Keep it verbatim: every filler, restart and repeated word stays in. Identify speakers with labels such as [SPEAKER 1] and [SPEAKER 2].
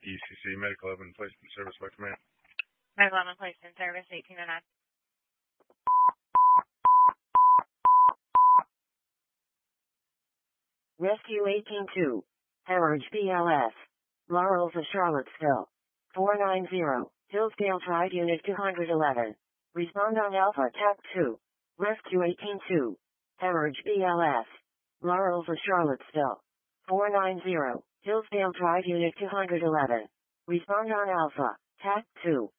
[SPEAKER 1] E C C, Medical Open Placement Service, what command?
[SPEAKER 2] Medical Open Placement Service, eighteen oh nine.
[SPEAKER 3] Rescue eighteen two, Hemorrhage B L S, Laurels of Charlottesville, four nine zero, Hillsdale Tried Unit two eleven. Respond on Alpha T A C two. Rescue eighteen two, Hemorrhage B L S, Laurels of Charlottesville, four nine zero, Hillsdale Tried Unit two eleven. Respond on Alpha T A C two.